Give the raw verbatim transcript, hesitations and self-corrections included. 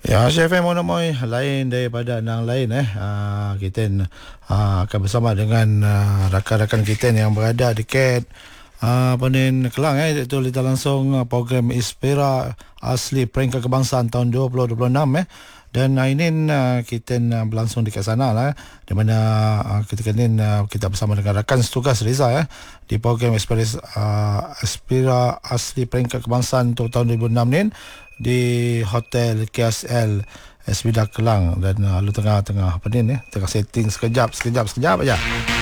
Ya, C F M Mono Moy lain daripada yang lain eh. Uh, kita uh, akan bersama dengan uh, rakan-rakan kita yang berada dekat uh, apa ni Kelang eh, iaitu kita langsung uh, program Inspira Asli Peringkat Kebangsaan tahun dua ribu dua puluh enam eh. Dan uh, ini uh, kita uh, berlangsung dekat sana lah eh, di mana uh, ketika ini uh, kita bersama dengan rakan setugas Reza eh, di program Inspira, uh, Inspira Asli Peringkat Kebangsaan untuk tahun dua ribu enam ni di Hotel K S L Esmida Kelang. Dan uh, lu tengah-tengah apa ni ni tengah setting sekejap sekejap sekejap aja.